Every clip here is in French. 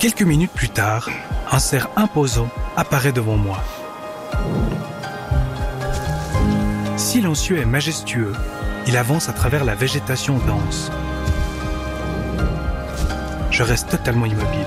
Quelques minutes plus tard, un cerf imposant apparaît devant moi. Silencieux et majestueux, il avance à travers la végétation dense. Je reste totalement immobile.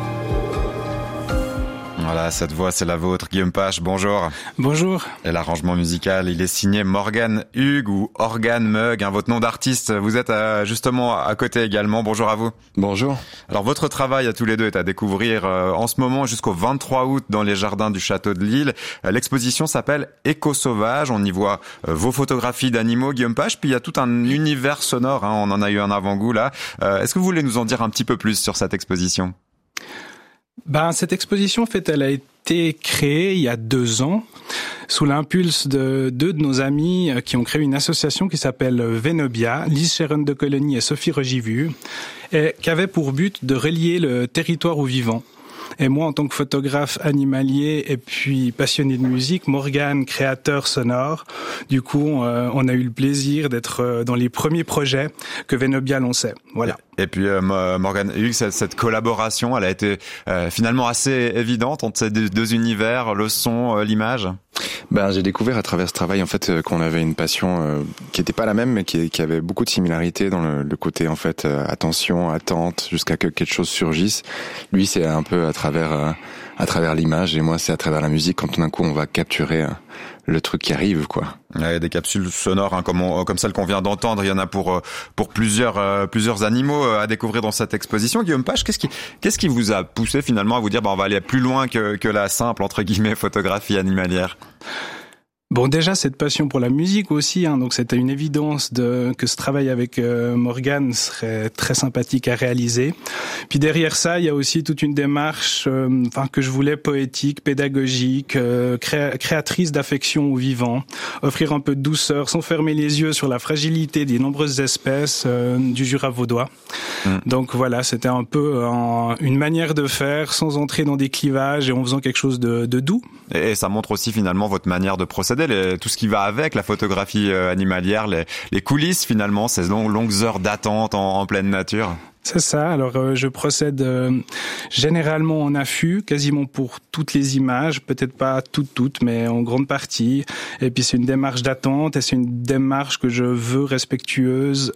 Voilà, cette voix, c'est la vôtre. Guillaume Pache, bonjour. Bonjour. Et l'arrangement musical, il est signé Morgan Hughes ou Organ Mug, votre nom d'artiste. Vous êtes justement à côté également. Bonjour à vous. Bonjour. Alors, votre travail à tous les deux est à découvrir en ce moment jusqu'au 23 août dans les jardins du château de Lille. L'exposition s'appelle Écho sauvage. On y voit vos photographies d'animaux, Guillaume Pache. Puis il y a tout un univers sonore. On en a eu un avant-goût là. Est-ce que vous voulez nous en dire un petit peu plus sur cette exposition ? Cette exposition, en fait, elle a été créée il y a 2 ans sous l'impulse de 2 de nos amis qui ont créé une association qui s'appelle Venobia, Lise Sharon de Colony et Sophie Regivu, et qui avait pour but de relier le territoire au vivant. Et moi, en tant que photographe animalier et puis passionné de musique, Morgan, créateur sonore, du coup, on a eu le plaisir d'être dans les premiers projets que Venobia lançait. Voilà. Et puis Morgan Hughes, cette collaboration, elle a été finalement assez évidente entre ces 2 univers, le son, l'image. J'ai découvert à travers ce travail en fait qu'on avait une passion qui était pas la même, mais qui avait beaucoup de similarités dans le côté en fait attention, attente, jusqu'à que quelque chose surgisse. Lui, c'est un peu à travers l'image, et moi, c'est à travers la musique. Quand tout d'un coup, on va capturer le truc qui arrive, quoi. Ouais, des capsules sonores comme celle qu'on vient d'entendre. Il y en a pour plusieurs animaux à découvrir dans cette exposition. Guillaume Pache, qu'est-ce qui vous a poussé finalement à vous dire on va aller plus loin que la simple entre guillemets photographie animalière? Bon, déjà, cette passion pour la musique aussi, donc c'était une évidence que ce travail avec Morgan serait très sympathique à réaliser. Puis derrière ça, il y a aussi toute une démarche que je voulais poétique, pédagogique, créatrice d'affection au vivant, offrir un peu de douceur sans fermer les yeux sur la fragilité des nombreuses espèces du Jura vaudois. Donc voilà, c'était un peu une manière de faire sans entrer dans des clivages et en faisant quelque chose de doux. Et ça montre aussi finalement votre manière de procéder, tout ce qui va avec la photographie animalière, les coulisses finalement, ces longues heures d'attente en pleine nature. C'est ça. Alors, je procède généralement en affût, quasiment pour toutes les images, peut-être pas toutes, mais en grande partie. Et puis, c'est une démarche d'attente et c'est une démarche que je veux respectueuse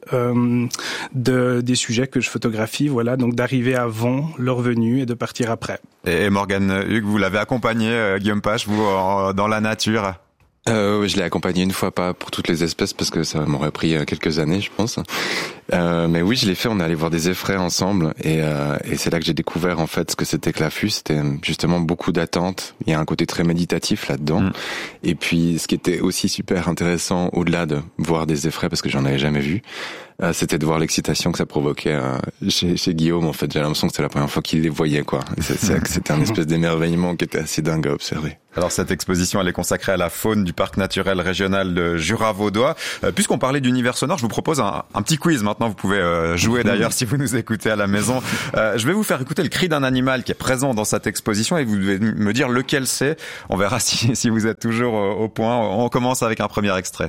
des sujets que je photographie. Voilà, donc d'arriver avant leur venue et de partir après. Et Morgan Hughes, vous l'avez accompagné, Guillaume Pache, vous, dans la nature? Je l'ai accompagné une fois, pas pour toutes les espèces, parce que ça m'aurait pris quelques années, je pense. Mais oui, je l'ai fait. On est allé voir des effraies ensemble, et c'est là que j'ai découvert en fait ce que c'était que l'affût. C'était justement beaucoup d'attente. Il y a un côté très méditatif là-dedans. Et puis, ce qui était aussi super intéressant, au-delà de voir des effraies, parce que j'en avais jamais vu, c'était de voir l'excitation que ça provoquait chez Guillaume. En fait, j'ai l'impression que c'était la première fois qu'il les voyait, quoi. C'était un espèce d'émerveillement qui était assez dingue à observer. Alors cette exposition, elle est consacrée à la faune du parc naturel régional de Jura vaudois. Puisqu'on parlait d'univers sonore, je vous propose un petit quiz. Maintenant, vous pouvez jouer d'ailleurs si vous nous écoutez à la maison. Je vais vous faire écouter le cri d'un animal qui est présent dans cette exposition et vous devez me dire lequel c'est. On verra si vous êtes toujours au point. On commence avec un premier extrait.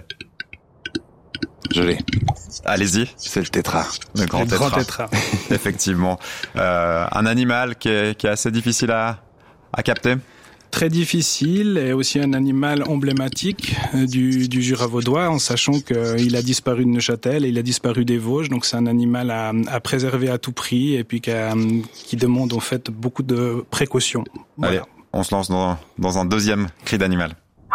Je l'ai. Allez-y. C'est le tétra. Le grand tétra. Effectivement. Un animal qui est assez difficile à capter. Très difficile, et aussi un animal emblématique du Jura vaudois, en sachant qu'il a disparu de Neuchâtel et il a disparu des Vosges, donc c'est un animal à préserver à tout prix et puis qui demande en fait beaucoup de précautions. Voilà. Allez, on se lance dans un deuxième cri d'animal.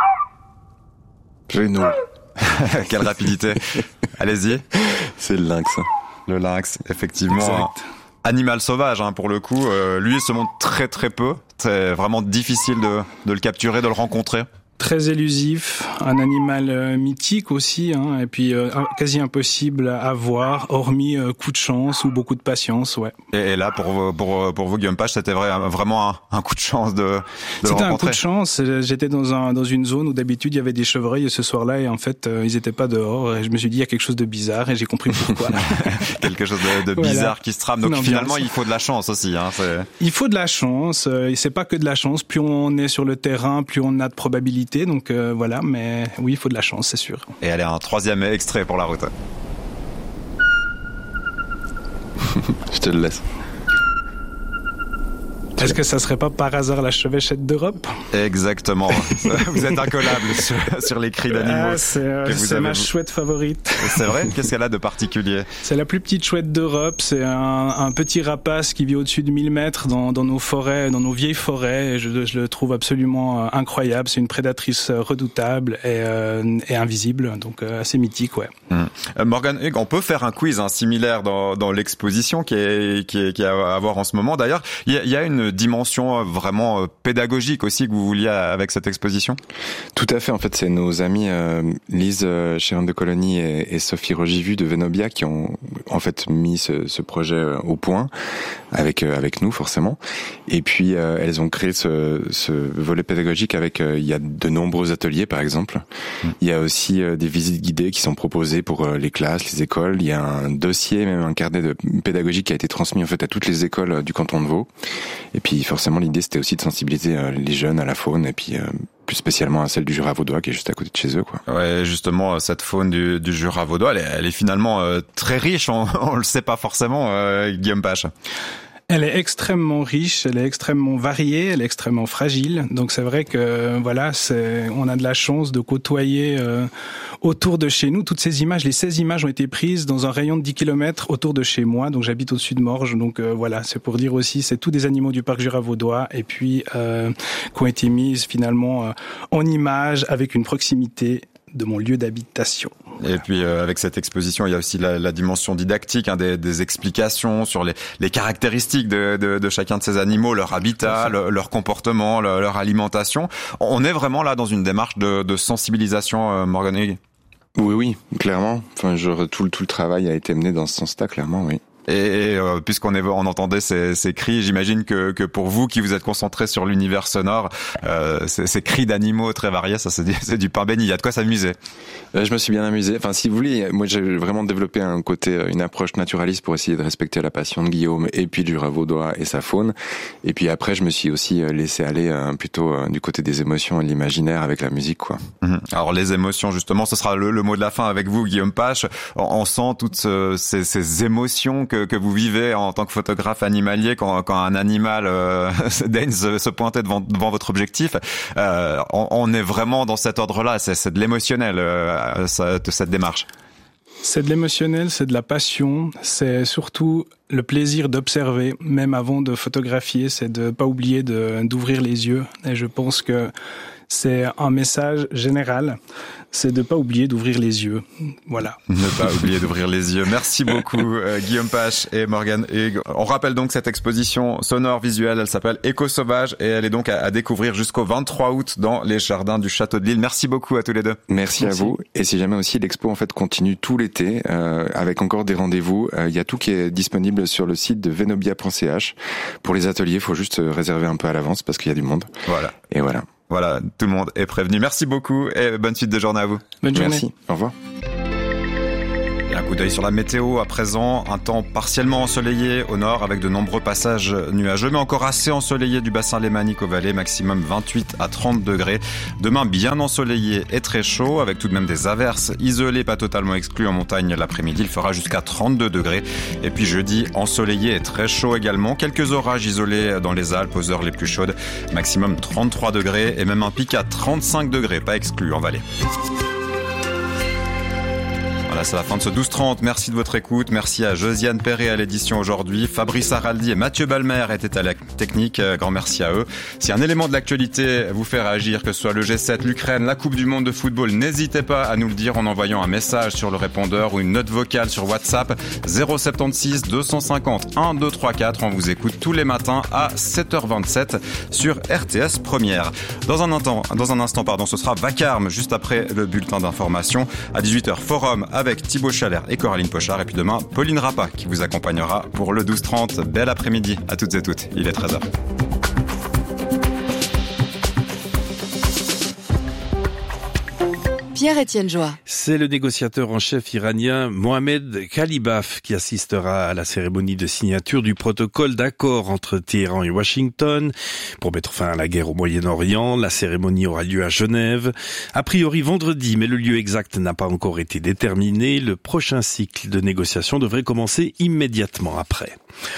Genou. Quelle rapidité. Allez-y. C'est le lynx. Le lynx, effectivement. Exact. Animal sauvage, pour le coup. Lui, il se montre très très peu. C'est vraiment difficile de le capturer, de le rencontrer. Très élusif, un animal mythique aussi, et puis quasi impossible à voir, hormis coup de chance ou beaucoup de patience, ouais. Et là, pour vous, Guillaume Pache, c'était vraiment un coup de chance de le rencontrer. C'était un coup de chance. J'étais dans une zone où d'habitude il y avait des chevreuils ce soir-là, et en fait ils étaient pas dehors. Et je me suis dit il y a quelque chose de bizarre, et j'ai compris pourquoi. Quelque chose de bizarre qui se trame. Donc finalement, il faut de la chance aussi. Il faut de la chance. Et c'est pas que de la chance. Plus on est sur le terrain, plus on a de probabilités. Donc voilà, mais oui, il faut de la chance, c'est sûr. Et allez, un troisième extrait pour la route. Je te le laisse. Est-ce que ça serait pas par hasard la chevêchette d'Europe? Exactement. Vous êtes incollable sur les cris d'animaux. C'est ma chouette favorite. C'est vrai? Qu'est-ce qu'elle a de particulier? C'est la plus petite chouette d'Europe. C'est un petit rapace qui vit au-dessus de 1000 mètres dans nos forêts, dans nos vieilles forêts. Et je le trouve absolument incroyable. C'est une prédatrice redoutable et invisible, donc assez mythique, ouais. Morgan Hughes, on peut faire un quiz similaire dans l'exposition qui est à voir en ce moment. D'ailleurs, il y a une dimension vraiment pédagogique aussi que vous vouliez avec cette exposition? Tout à fait. En fait, c'est nos amis Lise Chéron de Colony et Sophie Rogivu de Venobia qui ont en fait mis ce projet au point avec nous forcément. Et puis elles ont créé ce volet pédagogique avec il y a de nombreux ateliers par exemple. Il y a aussi des visites guidées qui sont proposées pour les classes, les écoles. Il y a un dossier, même un carnet de pédagogique qui a été transmis en fait à toutes les écoles du canton de Vaud. Et puis forcément l'idée c'était aussi de sensibiliser les jeunes à la faune et puis plus spécialement à celle du Jura vaudois qui est juste à côté de chez eux, quoi. Ouais, justement cette faune du Jura vaudois, elle est finalement très riche. On le sait pas forcément, Guillaume Pache. Elle est extrêmement riche, elle est extrêmement variée, elle est extrêmement fragile. Donc c'est vrai que voilà, on a de la chance de côtoyer autour de chez nous toutes ces images. Les 16 images ont été prises dans un rayon de 10 km autour de chez moi. Donc j'habite au-dessus de Morges. Donc voilà, c'est pour dire aussi, c'est tous des animaux du parc Jura vaudois et puis qui ont été mises finalement en images avec une proximité de mon lieu d'habitation. Et puis avec cette exposition, il y a aussi la dimension didactique, des explications sur les caractéristiques de chacun de ces animaux, leur habitat, leur comportement, leur alimentation. On est vraiment là dans une démarche de sensibilisation, Morgan Hughes. Oui, clairement. Enfin, tout le travail a été mené dans ce sens-là, clairement, oui. Et puisqu'on entendait ces cris, j'imagine que pour vous qui vous êtes concentrés sur l'univers sonore, ces cris d'animaux très variés, ça c'est du pain béni. Il y a de quoi s'amuser. Je me suis bien amusé. Enfin, si vous voulez, moi j'ai vraiment développé une approche naturaliste pour essayer de respecter la passion de Guillaume et puis du Jura vaudois et sa faune. Et puis après, je me suis aussi laissé aller plutôt du côté des émotions et de l'imaginaire avec la musique, quoi. Alors les émotions, justement, ce sera le mot de la fin avec vous, Guillaume Pache. On sent toutes ces émotions que vous vivez en tant que photographe animalier quand un animal daigne se pointer devant votre objectif. On est vraiment dans cet ordre-là, c'est de l'émotionnel, cette démarche. C'est de l'émotionnel, c'est de la passion, c'est surtout le plaisir d'observer, même avant de photographier, c'est de pas oublier d'ouvrir les yeux. Et je pense que c'est un message général, c'est de pas oublier d'ouvrir les yeux. Voilà. Ne pas oublier d'ouvrir les yeux. Merci beaucoup Guillaume Pache et Morgan Hughes. On rappelle donc cette exposition sonore visuelle, elle s'appelle Écho sauvage et elle est donc à découvrir jusqu'au 23 août dans les jardins du Château de Lille. Merci beaucoup à tous les deux. Merci à vous. Et si jamais aussi l'expo en fait continue tout l'été avec encore des rendez-vous, il y a tout qui est disponible sur le site de venobia.ch. Pour les ateliers, il faut juste réserver un peu à l'avance parce qu'il y a du monde. Voilà. Et voilà. Voilà, tout le monde est prévenu. Merci beaucoup et bonne suite de journée à vous. Bonne journée. Merci, au revoir. Et un coup d'œil sur la météo à présent, un temps partiellement ensoleillé au nord avec de nombreux passages nuageux, mais encore assez ensoleillé du bassin lémanique aux vallées, maximum 28 à 30 degrés. Demain, bien ensoleillé et très chaud, avec tout de même des averses isolées, pas totalement exclues en montagne l'après-midi. Il fera jusqu'à 32 degrés. Et puis jeudi, ensoleillé et très chaud également. Quelques orages isolés dans les Alpes aux heures les plus chaudes, maximum 33 degrés et même un pic à 35 degrés, pas exclu en vallée. Voilà, c'est la fin de ce 12-30. Merci de votre écoute. Merci à Josiane Perret à l'édition aujourd'hui. Fabrice Araldi et Mathieu Balmer étaient à la technique. Grand merci à eux. Si un élément de l'actualité vous fait réagir, que ce soit le G7, l'Ukraine, la Coupe du Monde de football, n'hésitez pas à nous le dire en envoyant un message sur le répondeur ou une note vocale sur WhatsApp 076 250 1234. On vous écoute tous les matins à 7h27 sur RTS Première. Dans un instant, ce sera Vacarme juste après le bulletin d'information. À 18h, Forum avec Thibaut Chalère et Coraline Pochard. Et puis demain, Pauline Rappa qui vous accompagnera pour le 12-30. Bel après-midi à toutes et toutes. Il est 13h. Pierre-Étienne Joie. C'est le négociateur en chef iranien Mohamed Khalibaf qui assistera à la cérémonie de signature du protocole d'accord entre Téhéran et Washington pour mettre fin à la guerre au Moyen-Orient. La cérémonie aura lieu à Genève, a priori vendredi, mais le lieu exact n'a pas encore été déterminé. Le prochain cycle de négociations devrait commencer immédiatement après.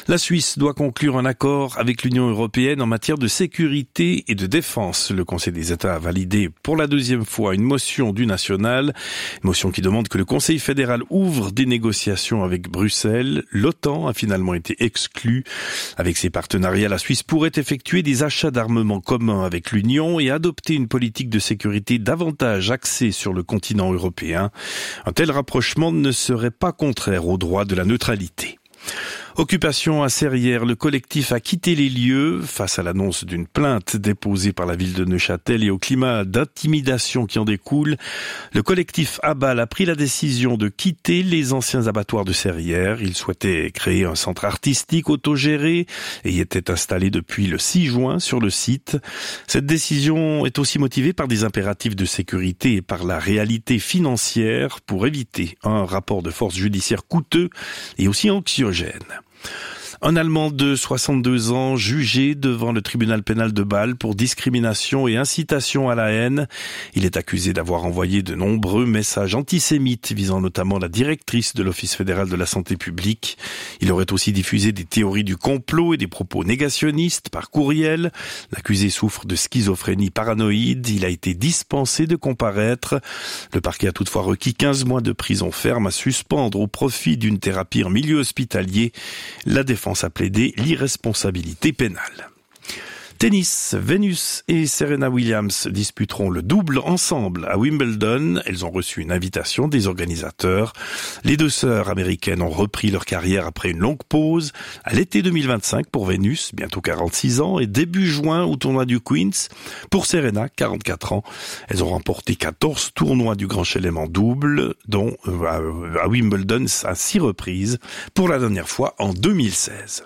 La Suisse doit conclure un accord avec l'Union européenne en matière de sécurité et de défense. Le Conseil des États a validé pour la deuxième fois une motion du national, motion qui demande que le Conseil fédéral ouvre des négociations avec Bruxelles. L'OTAN a finalement été exclue. Avec ses partenariats, la Suisse pourrait effectuer des achats d'armements communs avec l'Union et adopter une politique de sécurité davantage axée sur le continent européen. Un tel rapprochement ne serait pas contraire au droit de la neutralité. Occupation à Serrières, le collectif a quitté les lieux face à l'annonce d'une plainte déposée par la ville de Neuchâtel et au climat d'intimidation qui en découle. Le collectif Abal a pris la décision de quitter les anciens abattoirs de Serrières. Il souhaitait créer un centre artistique autogéré et y était installé depuis le 6 juin sur le site. Cette décision est aussi motivée par des impératifs de sécurité et par la réalité financière pour éviter un rapport de force judiciaire coûteux et aussi anxiogène. Un Allemand de 62 ans jugé devant le tribunal pénal de Bâle pour discrimination et incitation à la haine. Il est accusé d'avoir envoyé de nombreux messages antisémites visant notamment la directrice de l'Office fédéral de la santé publique. Il aurait aussi diffusé des théories du complot et des propos négationnistes par courriel. L'accusé souffre de schizophrénie paranoïde. Il a été dispensé de comparaître. Le parquet a toutefois requis 15 mois de prison ferme à suspendre au profit d'une thérapie en milieu hospitalier. La défense a plaidé l'irresponsabilité pénale. Tennis, Venus et Serena Williams disputeront le double ensemble à Wimbledon. Elles ont reçu une invitation des organisateurs. Les deux sœurs américaines ont repris leur carrière après une longue pause. À l'été 2025 pour Venus, bientôt 46 ans, et début juin au tournoi du Queens. Pour Serena, 44 ans, elles ont remporté 14 tournois du Grand Chelem en double, dont à Wimbledon à 6 reprises, pour la dernière fois en 2016.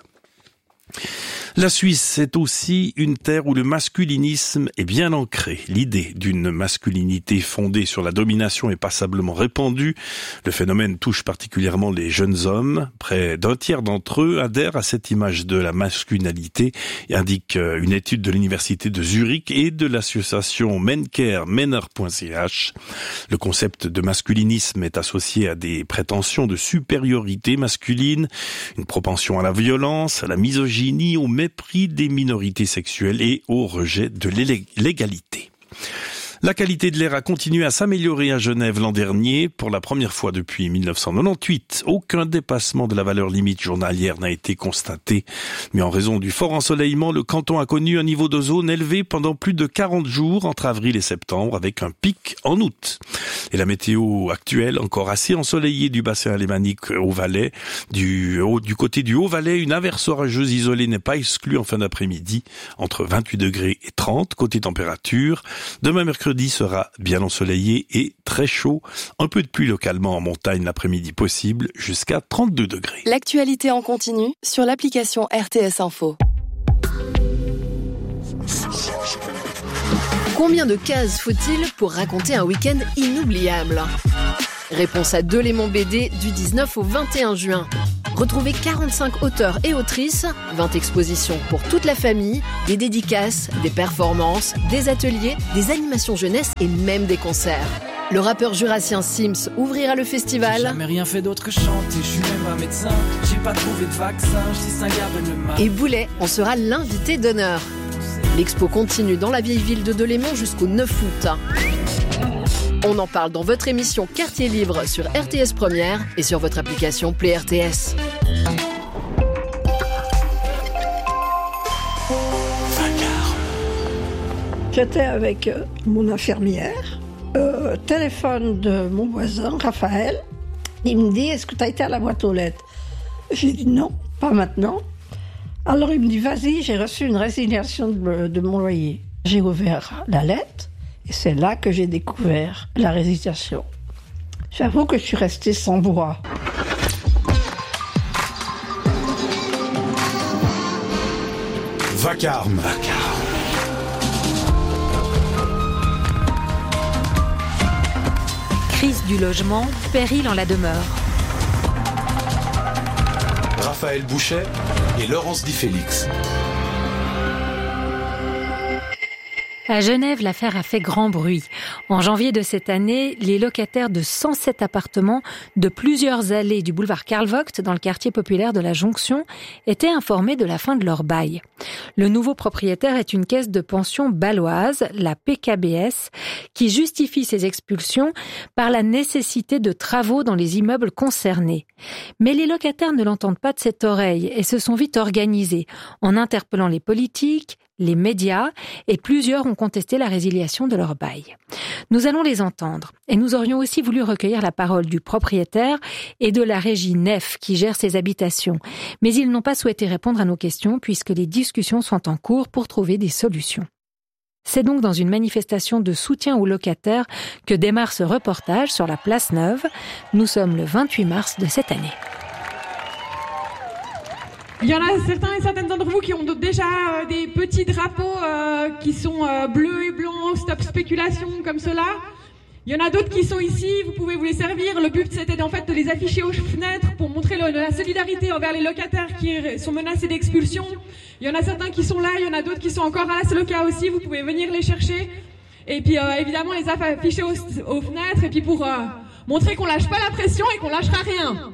La Suisse est aussi une terre où le masculinisme est bien ancré. L'idée d'une masculinité fondée sur la domination est passablement répandue. Le phénomène touche particulièrement les jeunes hommes. Près d'un tiers d'entre eux adhèrent à cette image de la masculinité, indique une étude de l'université de Zurich et de l'association menker.ch. Le concept de masculinisme est associé à des prétentions de supériorité masculine, une propension à la violence, à la misogynie, au mépris des minorités sexuelles et au rejet de l'égalité. La qualité de l'air a continué à s'améliorer à Genève l'an dernier. Pour la première fois depuis 1998, aucun dépassement de la valeur limite journalière n'a été constaté. Mais en raison du fort ensoleillement, le canton a connu un niveau d'ozone élevé pendant plus de 40 jours entre avril et septembre, avec un pic en août. Et la météo actuelle, encore assez ensoleillée du bassin alémanique au Valais. Du côté du Haut-Valais, une averse orageuse isolée n'est pas exclue en fin d'après-midi, entre 28 degrés et 30 côté température. Demain mercredi sera bien ensoleillé et très chaud. Un peu de pluie localement en montagne l'après-midi possible, jusqu'à 32 degrés. L'actualité en continu sur l'application RTS Info. Combien de cases faut-il pour raconter un week-end inoubliable ? Réponse à Delémont BD du 19 au 21 juin. Retrouvez 45 auteurs et autrices, 20 expositions pour toute la famille, des dédicaces, des performances, des ateliers, des animations jeunesse et même des concerts. Le rappeur jurassien Sims ouvrira le festival. J'ai jamais rien fait d'autre que chanter, je suis même pas médecin, j'ai pas trouvé de vaccin, je distingue le mal. Et Boulet en sera l'invité d'honneur. L'expo continue dans la vieille ville de Delémont jusqu'au 9 août. On en parle dans votre émission Quartier Libre sur RTS Première et sur votre application Play RTS. J'étais avec mon infirmière, téléphone de mon voisin, Raphaël. Il me dit, est-ce que tu as été à la boîte aux lettres ? J'ai dit non, pas maintenant. Alors il me dit, vas-y, j'ai reçu une résiliation de mon loyer. J'ai ouvert la lettre. Et c'est là que j'ai découvert la résiliation. J'avoue que je suis restée sans voix. Vacarme. Crise du logement, péril en la demeure. Raphaël Bouchet et Laurence Di Félix. À Genève, l'affaire a fait grand bruit. En janvier de cette année, les locataires de 107 appartements de plusieurs allées du boulevard Karl Vogt, dans le quartier populaire de la Jonction, étaient informés de la fin de leur bail. Le nouveau propriétaire est une caisse de pension bâloise, la PKBS, qui justifie ces expulsions par la nécessité de travaux dans les immeubles concernés. Mais les locataires ne l'entendent pas de cette oreille et se sont vite organisés en interpellant les politiques, les médias, et plusieurs ont contesté la résiliation de leur bail. Nous allons les entendre, et nous aurions aussi voulu recueillir la parole du propriétaire et de la régie Nef qui gère ces habitations. Mais ils n'ont pas souhaité répondre à nos questions puisque les discussions sont en cours pour trouver des solutions. C'est donc dans une manifestation de soutien aux locataires que démarre ce reportage sur la Place Neuve. Nous sommes le 28 mars de cette année. Il y en a certains et certaines d'entre vous qui ont déjà des petits drapeaux qui sont bleus et blancs, stop spéculation, comme cela. Il y en a d'autres qui sont ici, vous pouvez vous les servir. Le but, c'était en fait de les afficher aux fenêtres pour montrer la solidarité envers les locataires qui sont menacés d'expulsion. Il y en a certains qui sont là, il y en a d'autres qui sont encore à la Soloca aussi, vous pouvez venir les chercher. Et puis évidemment, les afficher aux fenêtres, et puis pour montrer qu'on lâche pas la pression et qu'on lâchera rien.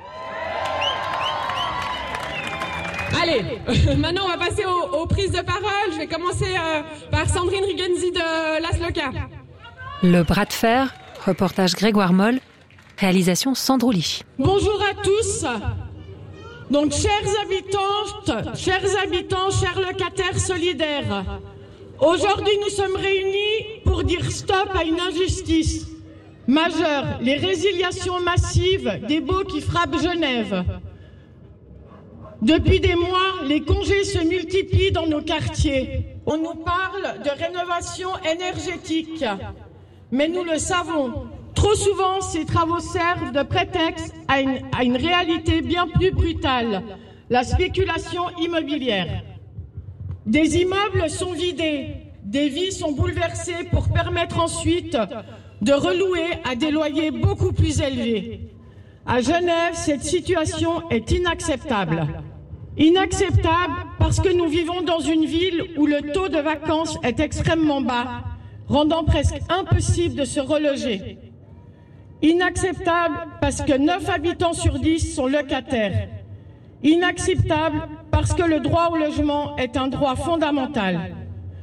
Allez, maintenant on va passer aux prises de parole. Je vais commencer par Sandrine Rigenzi de la Soloca. Le bras de fer, reportage Grégoire Moll, réalisation Sandro Lichy. Bonjour à tous. Donc, chers habitants, chers locataires solidaires, aujourd'hui nous sommes réunis pour dire stop à une injustice majeure, les résiliations massives des baux qui frappent Genève. Depuis des mois, les congés se multiplient dans nos quartiers. On nous parle de rénovation énergétique. Mais nous le savons, trop souvent ces travaux servent de prétexte à une réalité bien plus brutale, la spéculation immobilière. Des immeubles sont vidés, des vies sont bouleversées pour permettre ensuite de relouer à des loyers beaucoup plus élevés. À Genève, cette situation est inacceptable. Inacceptable parce que nous vivons dans une ville où le taux de vacances est extrêmement bas, rendant presque impossible de se reloger. Inacceptable parce que 9 habitants sur 10 sont locataires. Inacceptable parce que le droit au logement est un droit fondamental.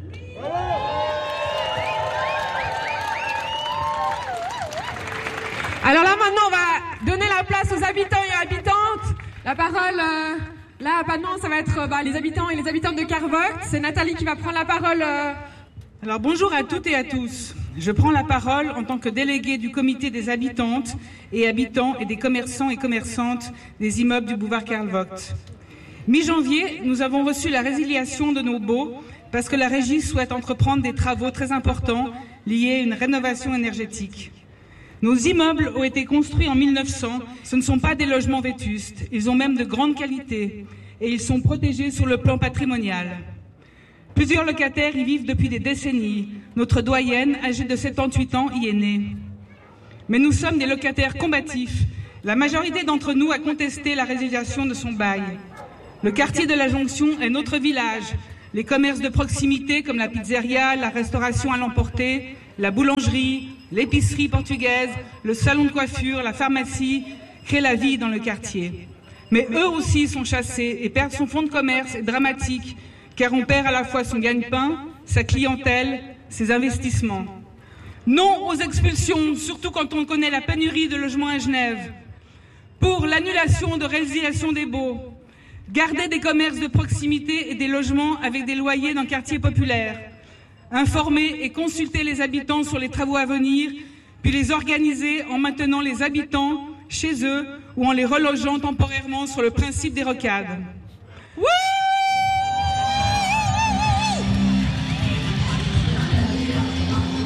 Alors là maintenant on va donner la place aux habitants et habitantes. La parole là maintenant ça va être les habitants et les habitantes de Karl Vogt. C'est Nathalie qui va prendre la parole. Alors bonjour à toutes et à tous. Je prends la parole en tant que déléguée du comité des habitantes et habitants et des commerçants et commerçantes des immeubles du boulevard Karl Vogt. Mi-janvier, nous avons reçu la résiliation de nos baux parce que la régie souhaite entreprendre des travaux très importants liés à une rénovation énergétique. Nos immeubles ont été construits en 1900, ce ne sont pas des logements vétustes, ils ont même de grande qualité et ils sont protégés sur le plan patrimonial. Plusieurs locataires y vivent depuis des décennies. Notre doyenne, âgée de 78 ans, y est née. Mais nous sommes des locataires combatifs. La majorité d'entre nous a contesté la résiliation de son bail. Le quartier de la Jonction est notre village. Les commerces de proximité comme la pizzeria, la restauration à l'emporter, la boulangerie, l'épicerie portugaise, le salon de coiffure, la pharmacie créent la vie dans le quartier. Mais eux aussi sont chassés et perdent son fonds de commerce est dramatique, car on perd à la fois son gagne-pain, sa clientèle, ses investissements. Non aux expulsions, surtout quand on connaît la pénurie de logements à Genève. Pour l'annulation de résiliation des baux. Garder des commerces de proximité et des logements avec des loyers dans le quartier populaire. Informer et consulter les habitants sur les travaux à venir, puis les organiser en maintenant les habitants chez eux ou en les relogeant temporairement sur le principe des rocades.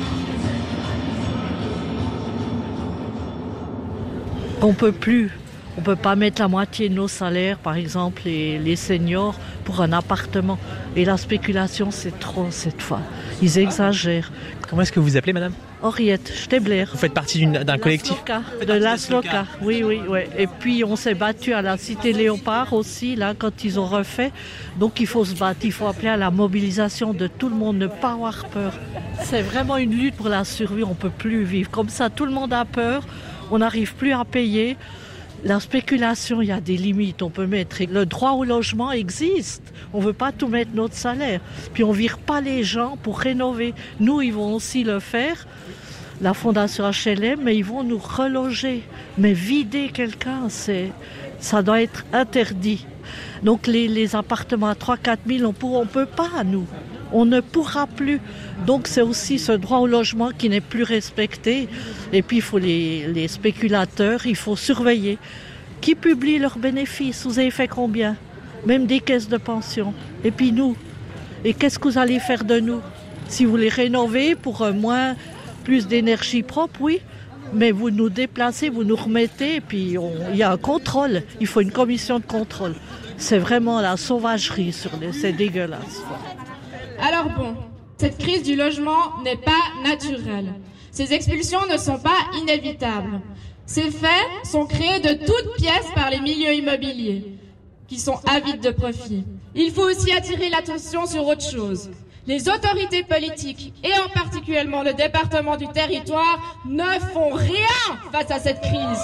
On peut plus On ne peut pas mettre la moitié de nos salaires, par exemple, les seniors, pour un appartement. Et la spéculation, c'est trop cette fois. Ils exagèrent. Comment est-ce que vous vous appelez, madame ? Henriette Stebler. Vous faites partie d'un collectif ? De l'Asloca, oui. Et puis on s'est battu à la Cité Léopard aussi, là, quand ils ont refait. Donc il faut se battre, il faut appeler à la mobilisation de tout le monde, ne pas avoir peur. C'est vraiment une lutte pour la survie, on ne peut plus vivre. Comme ça, tout le monde a peur, on n'arrive plus à payer. La spéculation, il y a des limites, on peut mettre. Le droit au logement existe. On ne veut pas tout mettre notre salaire. Puis on ne vire pas les gens pour rénover. Nous, ils vont aussi le faire, la fondation HLM, mais ils vont nous reloger. Mais vider quelqu'un, ça doit être interdit. Donc les appartements à 3-4 000, on ne peut pas, nous. On ne pourra plus. Donc c'est aussi ce droit au logement qui n'est plus respecté. Et puis il faut les spéculateurs, il faut surveiller. Qui publie leurs bénéfices ? Vous avez fait combien ? Même des caisses de pension. Et puis nous. Et qu'est-ce que vous allez faire de nous ? Si vous les rénovez pour plus d'énergie propre, oui. Mais vous nous déplacez, vous nous remettez, et puis il y a un contrôle. Il faut une commission de contrôle. C'est vraiment la sauvagerie c'est dégueulasse. Alors bon, cette crise du logement n'est pas naturelle. Ces expulsions ne sont pas inévitables. Ces faits sont créés de toutes pièces par les milieux immobiliers, qui sont avides de profit. Il faut aussi attirer l'attention sur autre chose. Les autorités politiques, et en particulièrement le département du territoire, ne font rien face à cette crise.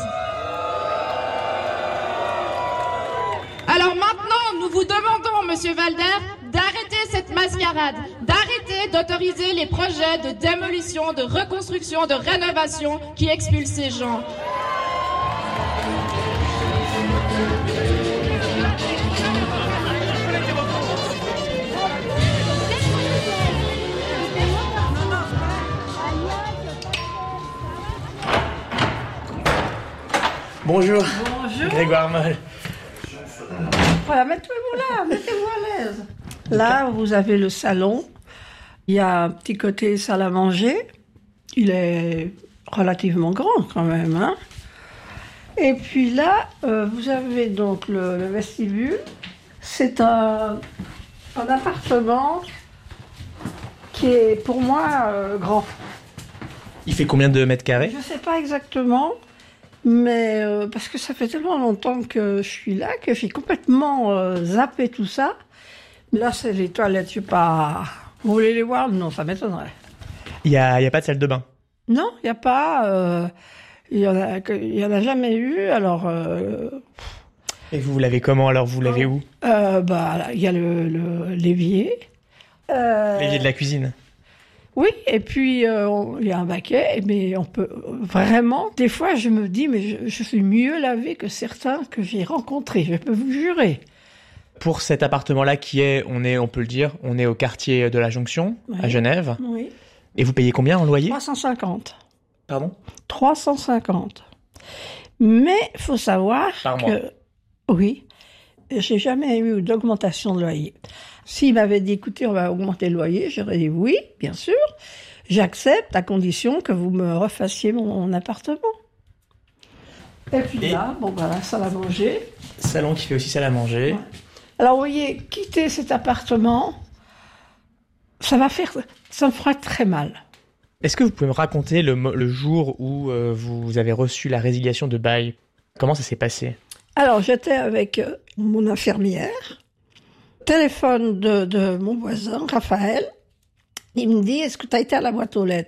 Alors maintenant, nous vous demandons, Monsieur Valder, d'arrêter cette mascarade, d'arrêter d'autoriser les projets de démolition, de reconstruction, de rénovation qui expulsent ces gens. Bonjour. Grégoire Moll. Voilà, mettez-vous à l'aise. Là, vous avez le salon. Il y a un petit côté salle à manger. Il est relativement grand quand même, hein. Et puis là, vous avez donc le vestibule. C'est un appartement qui est pour moi grand. Il fait combien de mètres carrés ? Je ne sais pas exactement. Mais parce que ça fait tellement longtemps que je suis là que j'ai complètement zappé tout ça. Là, c'est les toilettes, je sais pas. Vous voulez les voir ? Non, ça m'étonnerait. Il y a pas de salle de bain ? Non, il n'y a pas. Il y en a jamais eu. Alors. Et vous l'avez comment alors ? Vous l'avez où ? Il y a l'évier. L'évier de la cuisine. Oui, et puis il y a un baquet, mais on peut vraiment... Des fois, je me dis, mais je suis mieux lavée que certains que j'ai rencontrés, je peux vous jurer. Pour cet appartement-là on peut le dire, on est au quartier de la Jonction, oui, à Genève. Oui. Et vous payez combien en loyer ? 350. Pardon ? 350. Mais il faut savoir par mois. Oui, j'ai jamais eu d'augmentation de loyer. S'il m'avait dit, écoutez, on va augmenter le loyer, j'aurais dit oui, bien sûr. J'accepte à condition que vous me refassiez mon appartement. Et puis là, la salle à manger. Salon qui fait aussi salle à manger. Ouais. Alors, vous voyez, quitter cet appartement, ça me fera très mal. Est-ce que vous pouvez me raconter le jour où vous avez reçu la résiliation de bail ? Comment ça s'est passé ? Alors, j'étais avec mon infirmière. Téléphone de mon voisin, Raphaël. Il me dit, est-ce que tu as été à la boîte aux lettres ?